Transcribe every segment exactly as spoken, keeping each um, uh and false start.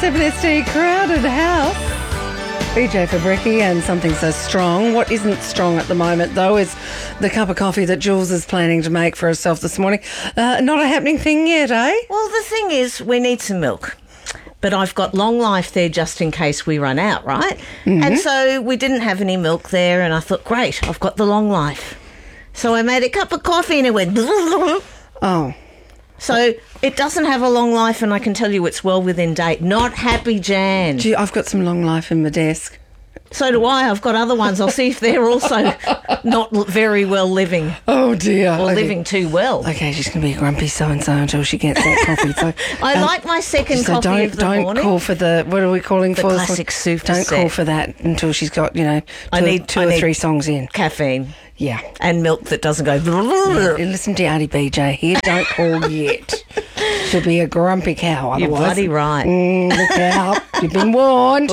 seven S T Crowded House. B J Fabricki and Something So Strong. What isn't strong at the moment, though, is the cup of coffee that Jules is planning to make for herself this morning. Uh, not a happening thing yet, eh? Well, the thing is, we need some milk. But I've got Long Life there just in case we run out, right? Mm-hmm. And so we didn't have any milk there, and I thought, great, I've got the Long Life. So I made a cup of coffee and it went... Oh. So it doesn't have a long life, and I can tell you it's well within date. Not happy, Jan. Gee, I've got some Long Life in my desk. So do I. I've got other ones. I'll see if they're also not very well living. Oh, dear. Or okay. living too well. Okay, she's going to be a grumpy so-and-so until she gets that coffee. So, I um, like my second so coffee don't, of the don't morning. Don't call for the, what are we calling the for? The classic super Don't set. call for that until she's got, you know, two, I need, two I or need three songs in. Caffeine. Yeah. And milk that doesn't go... Yeah. Listen to Auntie B J here. Don't call yet. She'll be a grumpy cow otherwise. You're bloody right. Mm, look out. You've been warned.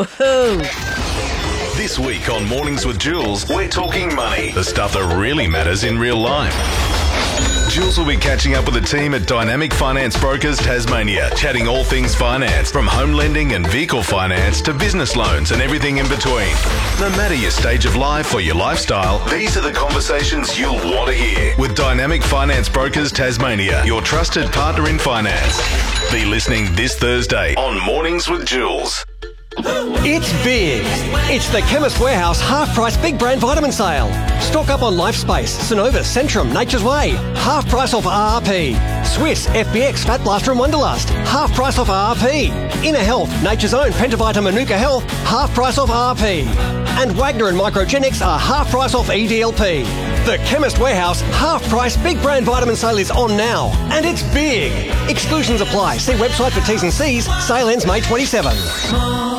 This week on Mornings with Jules, we're talking money, the stuff that really matters in real life. Jules will be catching up with the team at Dynamic Finance Brokers Tasmania, chatting all things finance, from home lending and vehicle finance to business loans and everything in between. No matter your stage of life or your lifestyle, these are the conversations you'll want to hear. With Dynamic Finance Brokers Tasmania, your trusted partner in finance. Be listening this Thursday on Mornings with Jules. It's big. It's the Chemist Warehouse half-price big brand vitamin sale. Stock up on LifeSpace, Synovus, Centrum, Nature's Way. Half price off R R P. Swiss, F B X, Fat Blaster and Wonderlust. Half price off R R P. Inner Health, Nature's Own, Pentavita Manuka Health. Half price off R R P. And Wagner and Microgenics are half price off E D L P. The Chemist Warehouse half-price big brand vitamin sale is on now. And it's big. Exclusions apply. See website for T's and C's. Sale ends May twenty-seventh.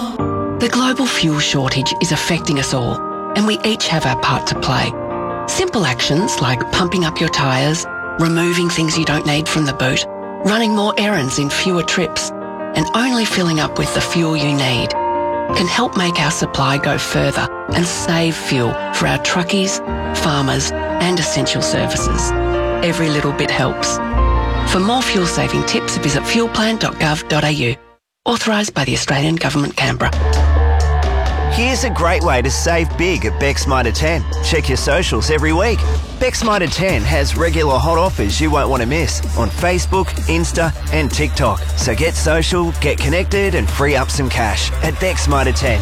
The global fuel shortage is affecting us all, and we each have our part to play. Simple actions like pumping up your tyres, removing things you don't need from the boot, running more errands in fewer trips, and only filling up with the fuel you need can help make our supply go further and save fuel for our truckies, farmers, and essential services. Every little bit helps. For more fuel-saving tips, visit fuel plan dot gov dot a u. Authorised by the Australian Government, Canberra. Here's a great way to save big at Beck's Mitre ten. Check your socials every week. Beck's Mitre ten has regular hot offers you won't want to miss on Facebook, Insta and TikTok. So get social, get connected and free up some cash at Beck's Mitre ten.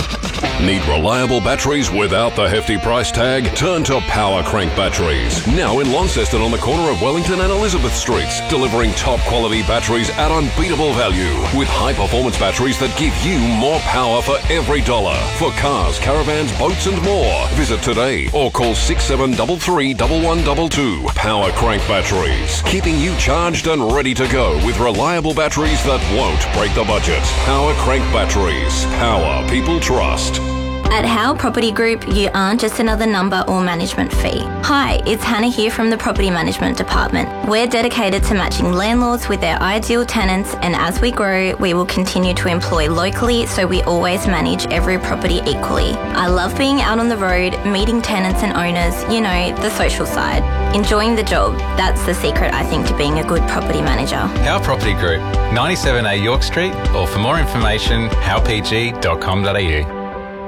Need reliable batteries without the hefty price tag? Turn to Power Crank Batteries. Now in Launceston on the corner of Wellington and Elizabeth Streets, delivering top quality batteries at unbeatable value with high performance batteries that give you more power for every dollar. For cars, caravans, boats and more. Visit today or call six seven three three, one one two two. Power Crank Batteries. Keeping you charged and ready to go with reliable batteries that won't break the budget. Power Crank Batteries. Power people trust. At Howe Property Group, you aren't just another number or management fee. Hi, it's Hannah here from the Property Management Department. We're dedicated to matching landlords with their ideal tenants, and as we grow, we will continue to employ locally so we always manage every property equally. I love being out on the road, meeting tenants and owners, you know, the social side. Enjoying the job, that's the secret, I think, to being a good property manager. Howe Property Group, ninety-seven A York Street, or for more information, howe p g dot com dot a u.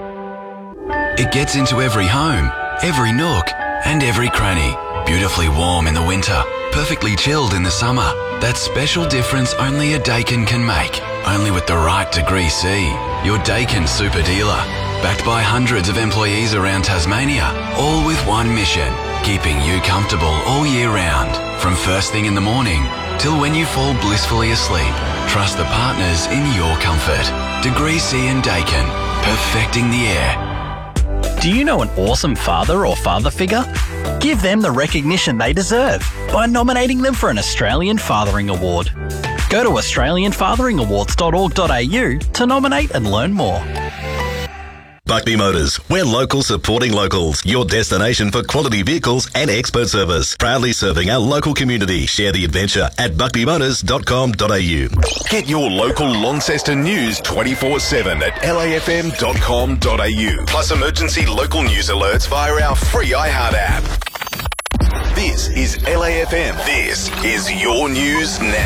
It gets into every home, every nook and every cranny. Beautifully warm in the winter, perfectly chilled in the summer. That special difference only a Daikin can make. Only with the right Degree C. Your Daikin super dealer. Backed by hundreds of employees around Tasmania. All with one mission. Keeping you comfortable all year round. From first thing in the morning till when you fall blissfully asleep. Trust the partners in your comfort. Degree C and Daikin. Perfecting the air. Do you know an awesome father or father figure? Give them the recognition they deserve by nominating them for an Australian Fathering Award. Go to australian fathering awards dot org dot a u to nominate and learn more. Buckby Motors, we're local supporting locals. Your destination for quality vehicles and expert service. Proudly serving our local community. Share the adventure at buckby motors dot com dot a u. Get your local Launceston news twenty-four seven at l a f m dot com dot a u. Plus emergency local news alerts via our free iHeart app. This is L A F M. This is your news now.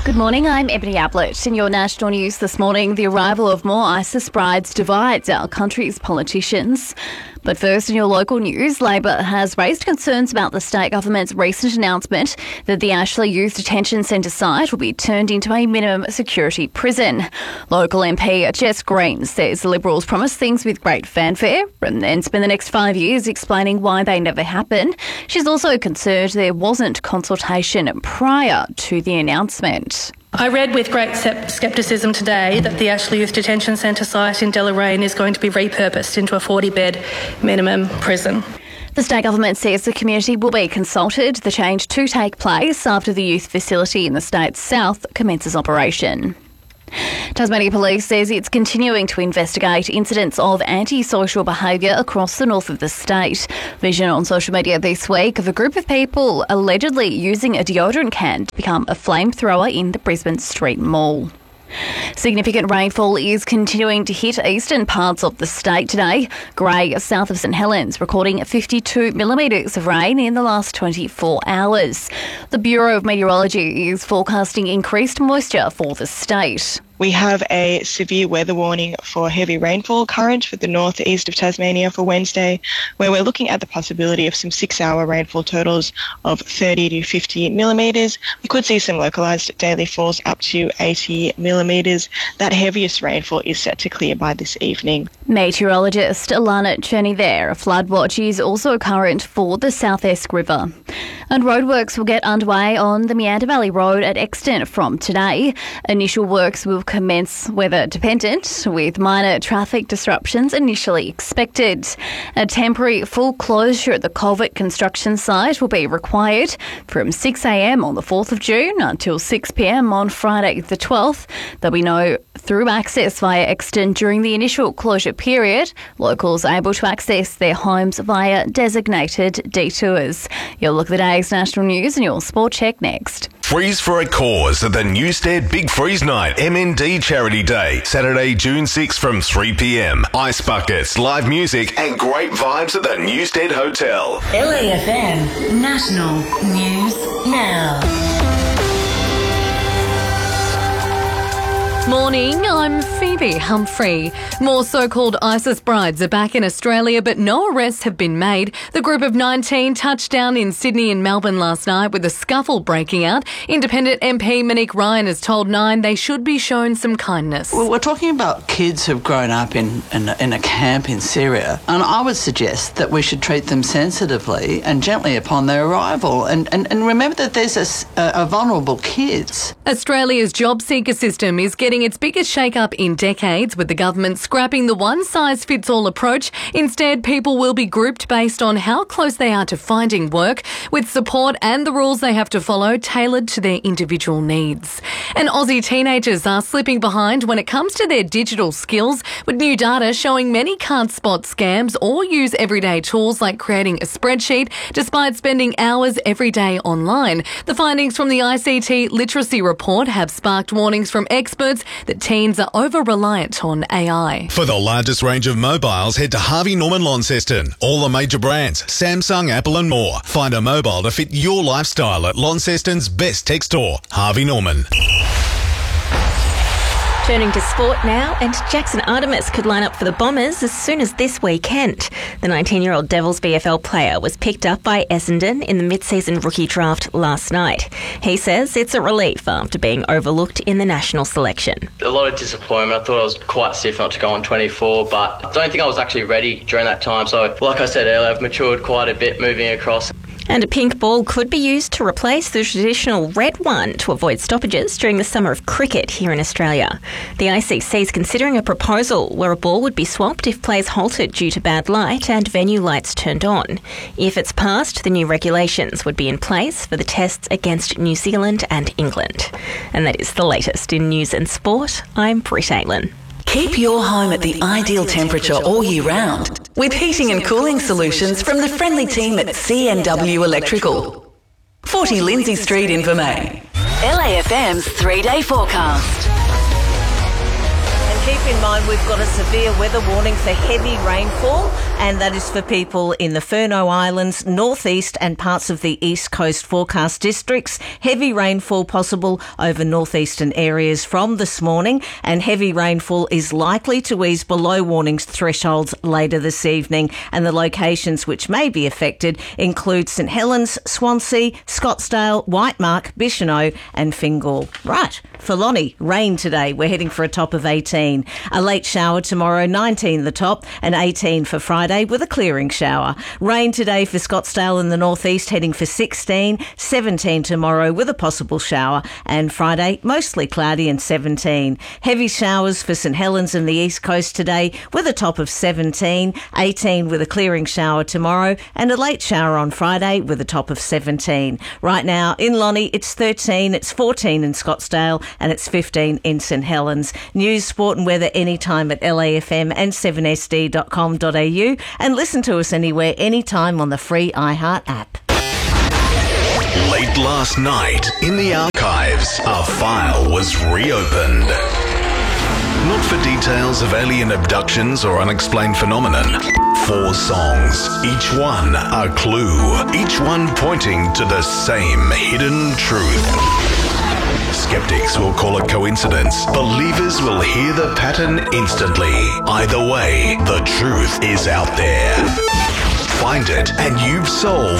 Good morning, I'm Ebony Ablett. In your national news this morning, the arrival of more ISIS brides divides our country's politicians. But first, in your local news, Labor has raised concerns about the state government's recent announcement that the Ashley Youth Detention Centre site will be turned into a minimum security prison. Local M P Jess Green says the Liberals promised things with great fanfare and then spend the next five years explaining why they never happened. She's also concerned there wasn't consultation prior to the announcement. I read with great scepticism today that the Ashley Youth Detention Centre site in Deloraine is going to be repurposed into a forty-bed minimum prison. The state government says the community will be consulted. The change to take place after the youth facility in the state's south commences operation. Tasmania Police says it's continuing to investigate incidents of antisocial behaviour across the north of the state. Vision on social media this week of a group of people allegedly using a deodorant can to become a flamethrower in the Brisbane Street Mall. Significant rainfall is continuing to hit eastern parts of the state today. Grey, south of St Helens, recording fifty-two millimetres of rain in the last twenty-four hours. The Bureau of Meteorology is forecasting increased moisture for the state. We have a severe weather warning for heavy rainfall current for the northeast of Tasmania for Wednesday, where we're looking at the possibility of some six-hour rainfall totals of thirty to fifty millimetres. We could see some localised daily falls up to eighty millimetres. That heaviest rainfall is set to clear by this evening. Meteorologist Alana Cherney there. A flood watch is also current for the South Esk River. And roadworks will get underway on the Meander Valley Road at Exton from today. Initial works will commence weather dependent, with minor traffic disruptions initially expected. A temporary full closure at the Culvert construction site will be required from six a m on the fourth of June until six p m on Friday the twelfth. There'll be no through access via Exton during the initial closure period. Locals are able to access their homes via designated detours. You'll look at the day's national news and your sport check next. Freeze for a cause at the Newstead Big Freeze Night M N D Charity Day, Saturday, June sixth from three p m. Ice buckets, live music and great vibes at the Newstead Hotel. L A F M National News Now. Morning, I'm Phoebe Humphrey. More so-called ISIS brides are back in Australia, but no arrests have been made. The group of nineteen touched down in Sydney and Melbourne last night with a scuffle breaking out. Independent M P Monique Ryan has told Nine they should be shown some kindness. Well, we're talking about kids who've grown up in, in, in a camp in Syria, and I would suggest that we should treat them sensitively and gently upon their arrival. And, and, and remember that there's a, a, a vulnerable kids. Australia's job seeker system is getting its biggest shake-up in decades, with the government scrapping the one-size-fits-all approach. Instead, people will be grouped based on how close they are to finding work, with support and the rules they have to follow tailored to their individual needs. And Aussie teenagers are slipping behind when it comes to their digital skills, with new data showing many can't spot scams or use everyday tools like creating a spreadsheet, despite spending hours every day online. The findings from the I C T Literacy Report have sparked warnings from experts that teens are over-reliant on A I. For the largest range of mobiles, head to Harvey Norman Launceston. All the major brands, Samsung, Apple and more. Find a mobile to fit your lifestyle at Launceston's best tech store, Harvey Norman. Turning to sport now, and Jackson Artemis could line up for the Bombers as soon as this weekend. The nineteen-year-old Devils V F L player was picked up by Essendon in the mid-season rookie draft last night. He says it's a relief after being overlooked in the national selection. A lot of disappointment. I thought I was quite stiff not to go on twenty-four, but I don't think I was actually ready during that time. So, like I said earlier, I've matured quite a bit moving across. And a pink ball could be used to replace the traditional red one to avoid stoppages during the summer of cricket here in Australia. The I C C is considering a proposal where a ball would be swapped if players halted due to bad light and venue lights turned on. If it's passed, the new regulations would be in place for the tests against New Zealand and England. And that is the latest in news and sport. I'm Britt Aitlin. Keep your home at the ideal temperature all year round with heating and cooling solutions from the friendly team at C N W Electrical. forty Lindsay Street, Invermay. L A F M's three-day forecast. And keep in mind we've got a severe weather warning for heavy rainfall And that is for people in the Furneaux Islands, northeast and parts of the east coast forecast districts. Heavy rainfall possible over northeastern areas from this morning, and heavy rainfall is likely to ease below warning thresholds later this evening. And the locations which may be affected include St Helens, Swansea, Scottsdale, Whitemark, Bicheno and Fingal. Right, for Lonnie, rain today. We're heading for a top of eighteen. A late shower tomorrow, nineteen the top, and eighteen for Friday with a clearing shower. Rain today for Scottsdale in the northeast, heading for sixteen, seventeen tomorrow with a possible shower, and Friday mostly cloudy and seventeen. Heavy showers for St Helens and the east coast today with a top of seventeen, eighteen with a clearing shower tomorrow, and a late shower on Friday with a top of seventeen. Right now in Lonnie it's thirteen, it's fourteen in Scottsdale, and it's fifteen in St Helens. News, sport and weather anytime at L A F M and seven S D dot com dot A U, and listen to us anywhere, anytime on the free iHeart app. Late last night, in the archives, a file was reopened. Not for details of alien abductions or unexplained phenomenon. Four songs, each one a clue, each one pointing to the same hidden truth. Skeptics will call it coincidence. Believers will hear the pattern instantly. Either way, the truth is out there. Find it and you've solved